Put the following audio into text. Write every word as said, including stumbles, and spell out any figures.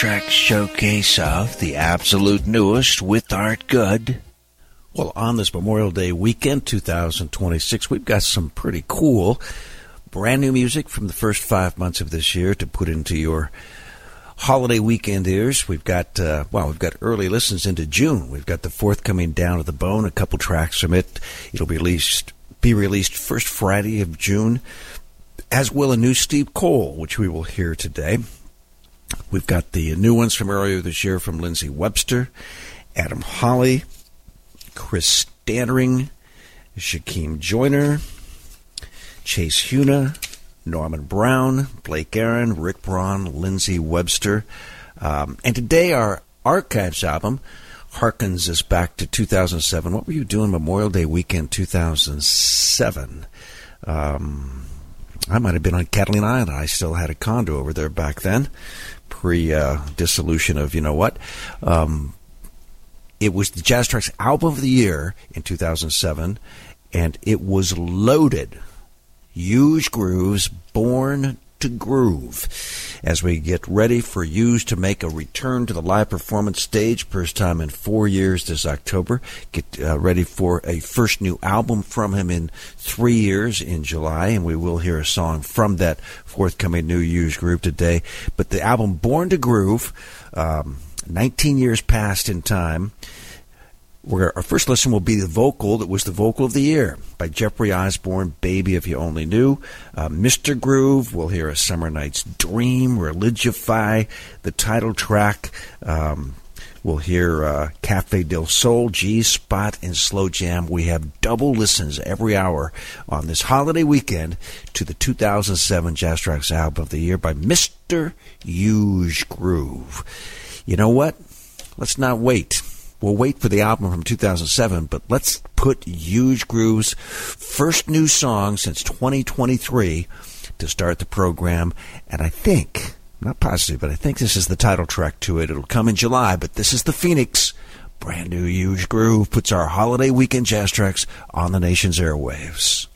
Track showcase of the absolute newest with Art Good. Well, on this Memorial Day weekend, two thousand twenty-six, we've got some pretty cool brand new music from the first five months of this year to put into your holiday weekend ears. We've got, uh, well, we've got early listens into June. We've got the forthcoming Down to the Bone, a couple tracks from it. It'll be released, be released first Friday of June, as will a new Steve Cole, which we will hear today. We've got the new ones from earlier this year from Lindsey Webster, Adam Hawley, Chris Standring, Shaquem Joyner, Chase Huna, Norman Brown, Blake Aaron, Rick Braun, Lindsey Webster. Um, and today our Archives album harkens us back to two thousand seven. What were you doing Memorial Day weekend two thousand seven? Um, I might have been on Catalina Island. I still had a condo over there back then, pre-dissolution uh, of, you know what. Um, it was the Jazz Tracks Album of the Year in two thousand seven, and it was loaded. Huge Grooves, Born to Groove. As we get ready for Hughes to make a return to the live performance stage, first time in four years this October. Get uh, ready for a first new album from him in three years in July, and we will hear a song from that forthcoming new Hughes Groove today. But the album Born to Groove, um, nineteen years past in time. Where our first listen will be the vocal that was the vocal of the year by Jeffrey Osborne, Baby If You Only Knew. Uh, Mister Groove, we'll hear A Summer Night's Dream, Religify, the title track. Um, we'll hear uh, Cafe del Sol, G-Spot, and Slow Jam. We have double listens every hour on this holiday weekend to the two thousand seven Jazz Tracks Album of the Year by Mister Hughes Groove. You know what? Let's not wait. We'll wait for the album from two thousand seven, but let's put Hughes Groove's first new song since twenty twenty-three to start the program. And I think, I'm not positive, but I think this is the title track to it. It'll come in July, but this is the Phoenix. Brand new Hughes Groove puts our holiday weekend Jazz Tracks on the nation's airwaves.